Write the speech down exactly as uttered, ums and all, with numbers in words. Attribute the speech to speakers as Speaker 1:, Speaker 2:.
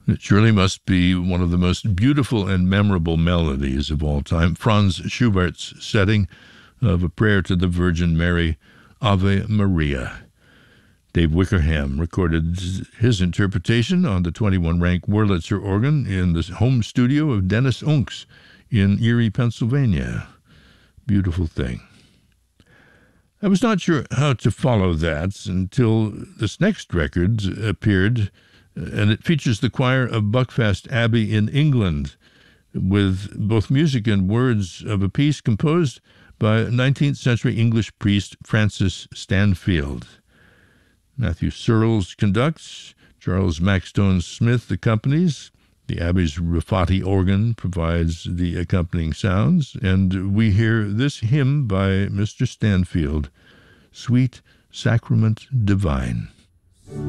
Speaker 1: It surely must be one of the most beautiful and memorable melodies of all time. Franz Schubert's setting of A Prayer to the Virgin Mary, Ave Maria. Dave Wickerham recorded his interpretation on the twenty-one rank Wurlitzer organ in the home studio of Dennis Unks in Erie, Pennsylvania. Beautiful thing. I was not sure how to follow that until this next record appeared, and it features the choir of Buckfast Abbey in England, with both music and words of a piece composed by nineteenth century English priest Francis Stanfield. Matthew Searles conducts, Charles Maxstone Smith accompanies, the Abbey's Rafati organ provides the accompanying sounds, and we hear this hymn by Mister Stanfield, Sweet Sacrament Divine.